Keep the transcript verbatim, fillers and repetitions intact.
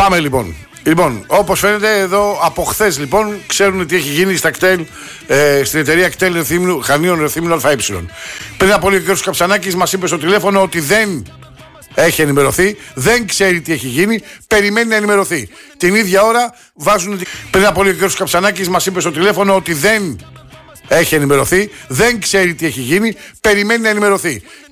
Πάμε λοιπόν. Λοιπόν, όπως φαίνεται εδώ από χθες λοιπόν ξέρουν τι έχει γίνει στα κτέλ, ε, στην εταιρεία κτέλ Ρεθύμνου, Χανίων Ρεθύμνου ΑΕ. Πριν από λίγο ο κ. Καψανάκης μας είπε στο τηλέφωνο ότι δεν έχει ενημερωθεί, δεν ξέρει τι έχει γίνει, περιμένει να ενημερωθεί. Την ίδια ώρα βάζουν. Πριν από λίγο ο κ. Καψανάκης μας είπε στο τηλέφωνο ότι δεν έχει ενημερωθεί, δεν ξέρει τι έχει γίνει, περιμένει να ενημερωθεί.